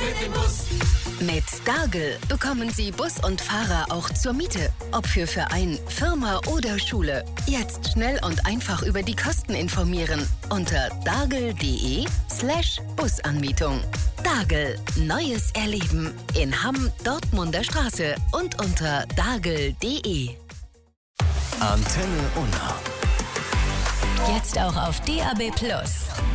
mit dem Bus. Mit Dargel bekommen Sie Bus und Fahrer auch zur Miete. Ob für Verein, Firma oder Schule. Jetzt schnell und einfach über die Kosten informieren. Unter dargel.de/Busanmietung. Dargel. Neues Erleben. In Hamm, Dortmunder Straße und unter dargel.de. Antenne Unna. Jetzt auch auf DAB+.